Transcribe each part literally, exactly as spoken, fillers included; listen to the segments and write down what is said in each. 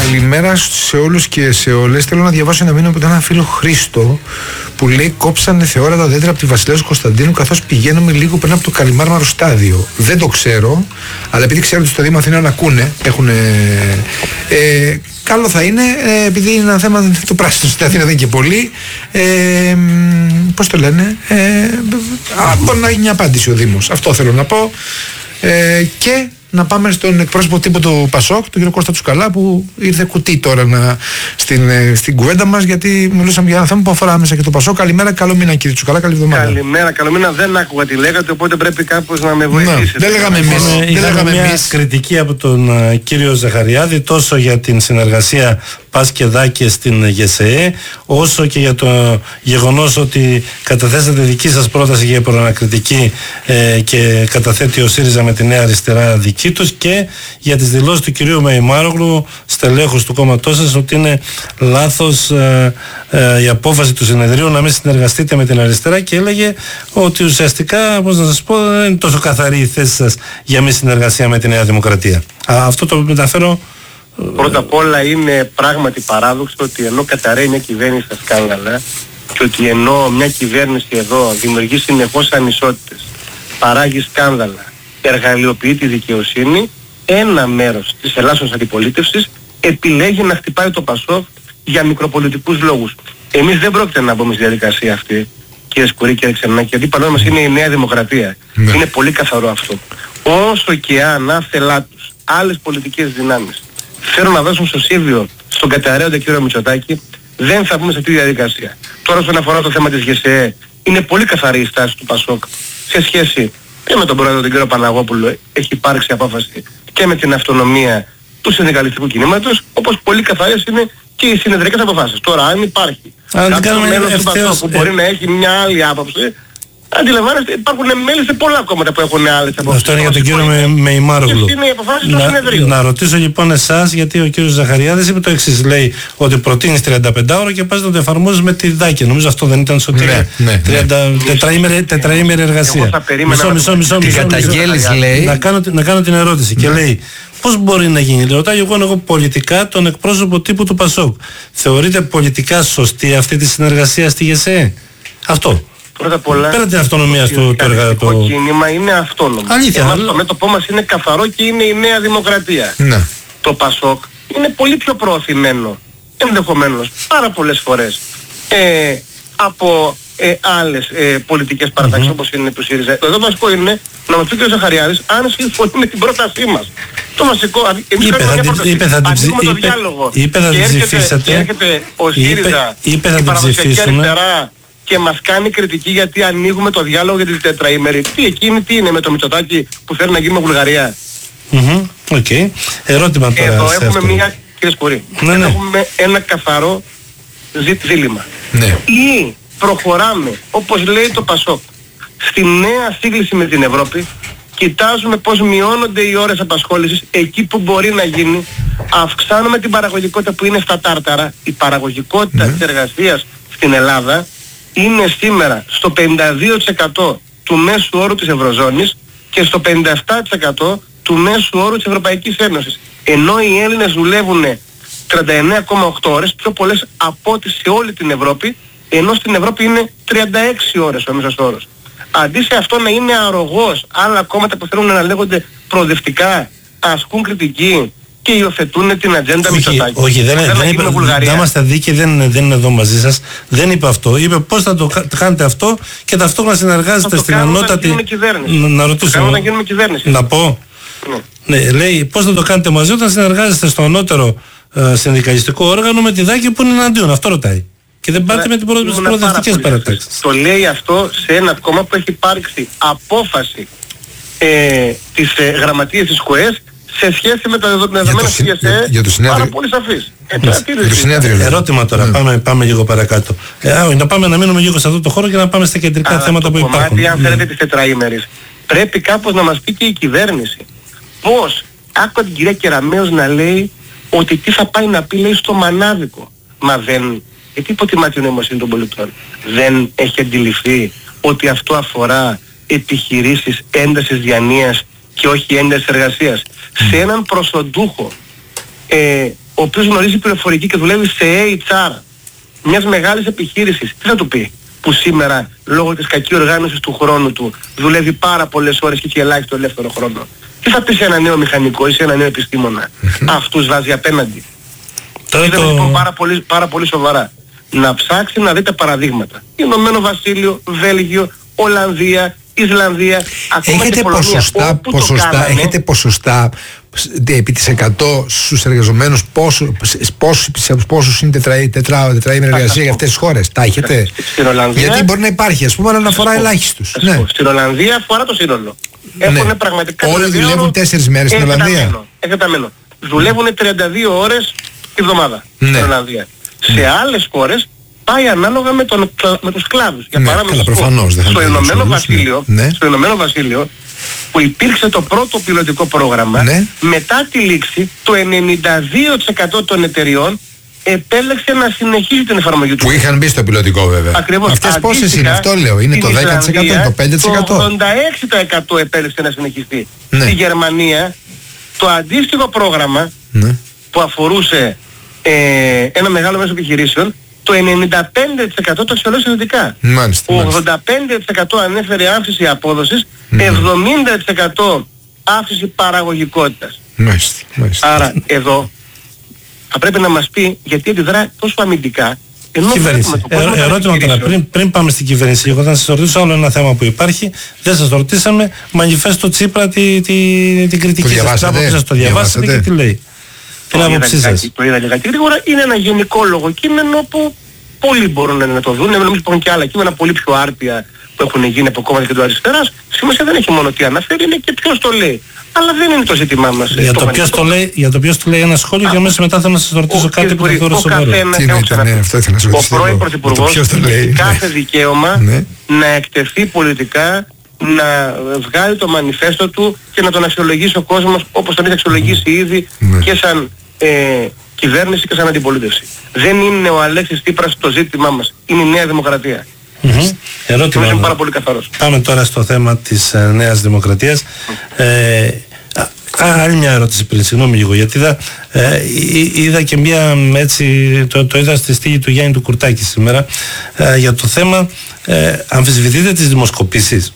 Καλημέρα σε όλους και σε όλες. Θέλω να διαβάσω ένα μήνυμα από ένα φίλο Χρήστο που λέει: κόψανε θεόρατα δέντρα από τη Βασιλέως Κωνσταντίνου καθώς πηγαίνουμε λίγο πριν από το Καλιμάρμαρο στάδιο. Δεν το ξέρω, αλλά επειδή ξέρω ότι στο Δήμο Αθηνών ακούνε, έχουν. Ε, ε, καλό θα είναι, ε, επειδή είναι ένα θέμα το πράσινο στην Αθήνα δεν είναι και πολύ. Ε, πώς το λένε, ε, α, μπορεί να έχει μια απάντηση ο Δήμος. Αυτό θέλω να πω. Ε, και να πάμε στον εκπρόσωπο τύπου του Πασόκ, τον κύριο Κώστα Τσουκαλά, που ήρθε κουτί τώρα να, στην, στην κουβέντα μας, γιατί μιλούσαμε για ένα θέμα που αφορά άμεσα και το Πασόκ. Καλημέρα, καλό μήνα κύριε Τσουκαλά, καλή εβδομάδα. Καλημέρα, καλό μήνα. Δεν άκουγα τι λέγατε, οπότε πρέπει κάπως να με βοηθήσετε. Δεν λέγαμε εμείς. Δεν λέγαμε μια εμείς. Κριτική από τον uh, κύριο Ζαχαριάδη τόσο για την συνεργασία Πας και Δάκε στην ΓΕΣΕΕ, όσο και για το γεγονός ότι καταθέσατε δική σας πρόταση για προανακριτική ε, και καταθέτει ο ΣΥΡΙΖΑ με τη Νέα Αριστερά δική τους, και για τις δηλώσεις του κυρίου Μεϊμάρογλου, στελέχους του κόμματός σας, ότι είναι λάθος ε, ε, η απόφαση του συνεδρίου να μην συνεργαστείτε με την αριστερά, και έλεγε ότι ουσιαστικά, πώς να σας πω, δεν είναι τόσο καθαρή η θέση σας για μη συνεργασία με τη Νέα Δημοκρατία. Α, αυτό το μεταφέρω. Πρώτα απ' όλα είναι πράγματι παράδοξο ότι ενώ καταραίει μια κυβέρνηση στα σκάνδαλα και ότι ενώ μια κυβέρνηση εδώ δημιουργεί συνεχώς ανισότητες, παράγει σκάνδαλα, εργαλειοποιεί τη δικαιοσύνη, ένα μέρος της ελάσσονας αντιπολίτευσης επιλέγει να χτυπάει το Πασόκ για μικροπολιτικούς λόγους. Εμείς δεν πρόκειται να μπούμε στη διαδικασία αυτή, κύριε Σκουρή, κύριε Ξενάκη, γιατί παρόλο μας είναι η Νέα Δημοκρατία. Ναι. Είναι πολύ καθαρό αυτό. Όσο και αν άφθελά τους άλλες πολιτικές δυνάμεις θέλουν να δώσουν σωσίβιο στον καταραίοντα κύριο Μητσοτάκη, δεν θα μπούμε σε αυτή τη διαδικασία. Τώρα, όσον αφορά το θέμα της ΓΕΣΕΕ, είναι πολύ καθαρή η στάση του Πασόκ σε σχέση και με τον πρόεδρο τον κύριο Παναγόπουλο. Έχει υπάρξει απόφαση και με την αυτονομία του συνδικαλιστικού κινήματος, όπως πολύ καθαρές είναι και οι συνεδρικές αποφάσεις. Τώρα, αν υπάρχει κάποιο μέλος του Πασόκ που μπορεί να έχει μια άλλη άποψη, αντιλαμβάνεστε, υπάρχουν μέλη σε πολλά κόμματα που έχουν άλλες απόψεις. Αυτό είναι για τον κύριο Μεϊμάρογλου. Είναι οι αποφάσεις του συνεδρίου. Να ρωτήσω λοιπόν εσάς, γιατί ο κύριος Ζαχαριάδης είπε το εξής, λέει ότι προτείνεις τριάντα πέντε ώρο και πας να το εφαρμόζεις με τη Δάκη. Νομίζω αυτό δεν ήταν σωτηρία. Ναι, ναι, ναι. Τετραήμερη εργασία. Μισό, μισό, μισό. Τι καταγγέλεις, λέει. Να κάνω, να κάνω την ερώτηση. Και λέει, πώς μπορεί να γίνει? Ρωτάω εγώ, εγώ πολιτικά τον εκπρόσωπο τύπου του Πασόκ. Θεωρείτε πολιτικά σωστή αυτή τη συνεργασία στη ΓΕΣΕΕ? Αυτό. Πρώτα απ' όλα, πέρα την αυτονομία στο εργατικό το... κίνημα είναι αυτόνομο. Αλήθεια. Εμάς το μέτωπό μας είναι καθαρό και είναι η Νέα Δημοκρατία. Ναι. Το Πασόκ είναι πολύ πιο προωθημένο, ενδεχομένως, πάρα πολλές φορές, ε, από ε, άλλες ε, πολιτικές παρατάξεις, mm-hmm. όπως είναι του ΣΥΡΙΖΑ. Το εδώ βασικό είναι να μας πει και ο Ζαχαριάδης αν συμφωνεί με την πρότασή μας. Το βασικό, εμείς κάνουμε μια πρόταση, ανοίγουμε το διάλογο είπε, είπε, και, έρχεται, και έρχεται ο ΣΥΡΙΖΑ, είπε, η παραδοσιακή αριστερά, και μας κάνει κριτική γιατί ανοίγουμε το διάλογο για την τετραήμερη. Τι εκείνη, τι είναι με το Μητσοτάκη που θέλει να γίνει με Βουλγαρία? Mm-hmm. Okay. Ερώτημα τώρα. Εδώ έχουμε αυτό. Μια, κύριε Σκουρή, ναι, ναι. έχουμε ένα καθαρό δίλημμα. Ναι. Ή προχωράμε, όπως λέει το Πασόκ, στη νέα σύγκληση με την Ευρώπη, κοιτάζουμε πώς μειώνονται οι ώρες απασχόλησης εκεί που μπορεί να γίνει, αυξάνουμε την παραγωγικότητα που είναι στα τάρταρα. Η παραγωγικότητα mm. της εργασίας στην Ελλάδα είναι σήμερα στο πενήντα δύο τοις εκατό του μέσου όρου της Ευρωζώνης και στο πενήντα επτά τοις εκατό του μέσου ώρου της Ευρωπαϊκής Ένωσης. Ενώ οι Έλληνες δουλεύουν τριάντα εννέα κόμμα οκτώ ώρες, πιο πολλές από ό,τι σε όλη την Ευρώπη, ενώ στην Ευρώπη είναι τριάντα έξι ώρες ο μέσος όρος. Αντί σε αυτό να είναι αρρωγός, άλλα κόμματα που θέλουν να λέγονται προοδευτικά, ασκούν κριτική και υιοθετούν την ατζέντα Μητσοτάκη. Όχι, δεν είμαστε δίκαιοι, δεν, δεν είναι εδώ μαζί σας. Δεν είπε αυτό. Είπε πώς θα το κάνετε αυτό και ταυτόχρονα συνεργάζεστε στην ανώτατη. Να, να ρωτήσω. Να, γίνουμε κυβέρνηση. Να πω. Ναι. Ναι, λέει πώς θα το κάνετε μαζί όταν συνεργάζεστε στο ανώτερο ε, συνδικαλιστικό όργανο με τη Δάκη που είναι εναντίον. Αυτό ρωτάει. Και δεν πάτε με τις προοδευτικές παρατάξεις. Το λέει αυτό σε ένα κόμμα που έχει υπάρξει απόφαση ε, της ε, γραμματείας της ΚΟΕΣ σε σχέση με τα δεδομένα της ΓΕΣΕΕ, πάρα πολύ σαφής. Ε, ερώτημα τώρα, mm. πάμε, πάμε λίγο παρακάτω. Ε, να πάμε να μείνουμε λίγο σε αυτό το χώρο και να πάμε στα κεντρικά Α, θέματα που υπάρχουν. Κομμάτι, αν θέλετε, της τετραήμερης, πρέπει κάπως να μας πει και η κυβέρνηση. Πώς, άκουγα την κυρία Κεραμέως να λέει ότι τι θα πάει να πει, λέει, στο μανάδικο. Μα δεν, γιατί υποτιμά την νοημοσύνη των πολιτών. Δεν έχει αντιληφθεί ότι αυτό αφορά επιχειρήσεις έντασης διανοίας και όχι έντασης εργασίας. Mm. Σε έναν προσοντούχο, ε, ο οποίος γνωρίζει πληροφορική και δουλεύει σε έιτς αρ μιας μεγάλης επιχείρησης, τι θα του πει? Που σήμερα λόγω της κακής οργάνωσης του χρόνου του δουλεύει πάρα πολλές ώρες και έχει ελάχιστο ελεύθερο χρόνο. Τι θα πει σε ένα νέο μηχανικό ή σε ένα νέο επιστήμονα? Αυτούς βάζει απέναντι. Τώρα Είναι το... λοιπόν πάρα πολύ, πάρα πολύ σοβαρά να ψάξει να δείτε παραδείγματα. Ηνωμένο Βασίλειο, Βέλγιο, Ολλανδία, Ισλανδία, ακόμα έχετε και Πολωνία, ποσοστά, όπου το ποσοστά, κάνανε, έχετε ποσοστά επί της εκατό στους εργαζομένους πόσους, πόσους, πόσους είναι τετραήμερη τετρά, τετρά εργασία για αυτές τις χώρες? Τα έχετε? Στην Ολλανδία, γιατί μπορεί να υπάρχει, ας πούμε, αλλά να αφορά ελάχιστους. Ναι. Στην Ολλανδία αφορά το σύνολο. Έχουν Ναι. πραγματικά Όλοι δουλεύουν τέσσερις μέρες στην Ολλανδία. Εκτεταμένο. Δουλεύουν τριάντα δύο ώρες τη βδομάδα Ναι. στην Ολλανδία. Ναι. Σε άλλες χώρες πάει ανάλογα με, τον, με τους κλάδους. Για Ναι, παράδειγμα, καλά, προφανώς, δεν θα στο, το Ηνωμένο όλους, Βασίλειο, ναι. στο Ηνωμένο Βασίλειο που υπήρξε το πρώτο πιλωτικό πρόγραμμα, Ναι. μετά τη λήξη το ενενήντα δύο τοις εκατό των εταιριών επέλεξε να συνεχίσει την εφαρμογή του. Που είχαν μπει στο πιλωτικό βέβαια. Ακριβώς. Αυτές πόσες Αντίστοιχα, είναι, αυτό λέω, είναι το στην δέκα τοις εκατό, Ισλανδία, το πέντε τοις εκατό. Το ογδόντα έξι τοις εκατό επέλεξε να συνεχιστεί. Ναι. Στη Γερμανία το αντίστοιχο πρόγραμμα Ναι. που αφορούσε ε, ένα μεγάλο μέσο επιχειρήσεων, το ενενήντα πέντε τοις εκατό το αξιολόγησε θετικά. Μάλιστα, Το μάλιστα. ογδόντα πέντε τοις εκατό ανέφερε αύξηση απόδοσης, εβδομήντα τοις εκατό αύξηση παραγωγικότητας. Μάλιστα, μάλιστα. Άρα εδώ θα πρέπει να μας πει γιατί αντιδρά τόσο αμυντικά. Ενώ Κυβέρνηση. βλέπουμε το κόσμο Ε, των ερώτημα τώρα, επιχειρήσεων. πριν, πριν πάμε στην κυβέρνηση, εγώ θα σας ρωτήσω άλλο ένα θέμα που υπάρχει. Δεν σας ρωτήσαμε, μανιφέστο Τσίπρα τη, τη, την κριτική Το σας. διαβάσατε? Την άποψη σας το διαβάσατε Διαβάσατε? και τι λέει? Την Το άποψή είδα σας. λιγάκι- Το είδα λιγάκι γρήγορα. Είναι ένα γενικόλογο κείμενο που πολλοί μπορούν να το δουν. Νομίζω που υπάρχουν και άλλα κείμενα πολύ πιο άρτια που έχουν γίνει από κόμματα και του αριστεράς. Σημασία δεν έχει μόνο τι αναφέρει, είναι και ποιος το λέει. Αλλά δεν είναι το ζήτημά μας. Για το, ποιος το λέει, για το ποιος το λέει ένα σχόλιο και αμέσως μετά θέλω να σας ρωτήσω Ο- κάτι που θα ο θεωρώ σοβαρό. καθένας, Τι έχω εννοείται, ξαναπεί. ναι, αυτό ήθελα να σας Ο ρωτήσω πρώην εγώ. Πρωθυπουργός Το ποιος το λέει, έχει ναι. κάθε δικαίωμα Ναι. να εκτεθεί πολιτικά, να βγάλει το μανιφέστο του και να τον αξιολογήσει ο κόσμος όπως τον έχει αξιολογήσει ήδη Ναι. και σαν ε, κυβέρνηση και σαν αντιπολίτευση. Δεν είναι ο Αλέξης Τσίπρας το ζήτημά μας. Είναι η Νέα Δημοκρατία. Μμμ. Ερώτημα. Είμαι πάρα πολύ καθαρός. Πάμε τώρα στο θέμα της ε, Νέας Δημοκρατίας. Ε, α, α, άλλη μια ερώτηση πριν, συγγνώμη λίγο, γιατί είδα, ε, εί- είδα και μια μ, έτσι, το, το είδα στη στίγη του Γιάννη του Κουρτάκη σήμερα, ε, για το θέμα, ε, αμφισβητείτε τις δημοσκοπήσεις?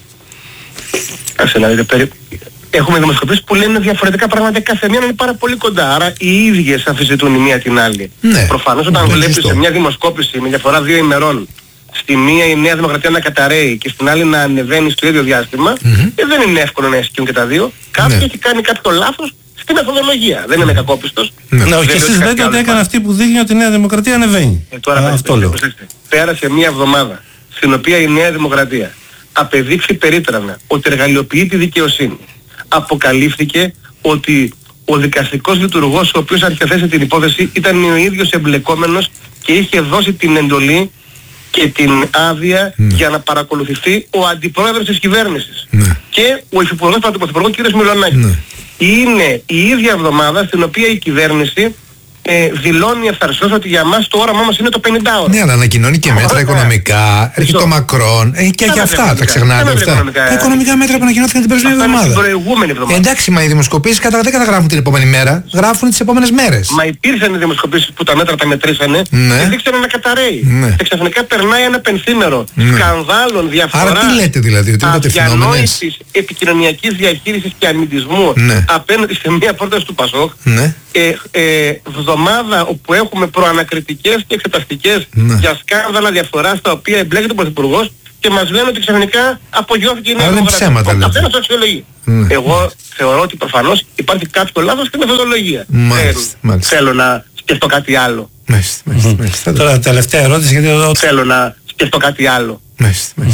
Κάτσε να δείτε, περί... Έχουμε δημοσκοπήσεις που λένε διαφορετικά πράγματα, κάθε μία είναι πάρα πολύ κοντά. Άρα οι ίδιες αμφισβητούν η μία την άλλη. Ναι. Προφανώς όταν Ναι, βλέπεις σωστό. σε μια δημοσκόπηση με διαφορά δύο ημερών, στη μία η Νέα Δημοκρατία να καταραίει και στην άλλη να ανεβαίνει στο ίδιο διάστημα, ε, δεν είναι εύκολο να ισχύουν και τα δύο. Κάποιος Ναι. έχει κάνει κάποιο λάθος στη μεθοδολογία. Δεν είναι κακόπιστος. Ναι. Ναι, όχι, Δεν εσείς λέω ότι λέτε κάτι ότι άλλο έκανε υπάρχει. αυτή που δείχνει ότι η Νέα Δημοκρατία ανεβαίνει. Ε, τώρα Α, προσέξτε, αυτό λέω. προσέξτε. Πέρασε μία εβδομάδα στην οποία η Νέα Δημοκρατία απεδείξει περίτρανα ότι εργαλειοποιεί τη δικαιοσύνη. Αποκαλύφθηκε ότι ο δικαστικός λειτουργός ο οποίος αρχιοθέτησε την υπόθεση ήταν ο ίδιος εμπλεκόμενος και είχε δώσει την εντολή και την άδεια για να παρακολουθηθεί ο αντιπρόεδρος της κυβέρνησης. Ναι. Και ο υφυπουργός του Πρωθυπουργού κ. Μιλονάκης. Ναι. Είναι η ίδια εβδομάδα στην οποία η κυβέρνηση ε, δηλώνει ευθαρσώς ότι για μας το όραμά μας είναι το πενήντα ώρο. Ναι, αλλά ανακοινώνει και μέτρα Ωραία. οικονομικά. Έρχεται το Μακρόν. Έχει και, και Κάνα αυτά, οικονομικά. τα ξεχνάτε Κάνα αυτά. οικονομικά. Τα οικονομικά μέτρα που ανακοινώθηκαν την περσμένη Αυτά είναι στην εβδομάδα. προηγούμενη εβδομάδα. Εντάξει, μα οι δημοσκοπήσεις κατά δεν καταγράφουν την επόμενη μέρα. Γράφουν τις επόμενες μέρες. Μα υπήρχαν οι δημοσκοπήσεις που τα μέτρα τα μετρήσανε Ναι. και δείξανε να καταραίει. Ναι. Και ξαφνικά περνάει ένα πενθήμερο Ναι. σκανδάλων, διαφορά, Άρα τι λέτε δηλαδή, ότι είναι κατευθυνόμενες? αδιανόησης επικοινωνιακής διαχείρισης και αμυντισμού Ναι. απέναντι σε μια πρόταση του Πασόκ. Ναι. Ε, ε, βδομάδα όπου έχουμε προανακριτικές και εξεταστικές Ναι. για σκάνδαλα διαφορά στα οποία εμπλέκεται ο Πρωθυπουργός και μας λένε ότι ξαφνικά απογειώθηκε η Νέα Άρα είναι Δημοκρατία. ψέματα, Ο λέτε. καθένας το αξιολογεί. Ναι. Εγώ θεωρώ ότι προφανώς υπάρχει κάποιο λάθος στη μεθοδολογία. Μάλιστα, Δεν μάλιστα. θέλω να σκεφτώ κάτι άλλο. Μάλιστα, μάλιστα, μάλιστα. Τώρα τελευταία ερώτηση, γιατί εδώ Θέλω να σκεφτώ κάτι άλλο. Μάλιστα, μάλιστα.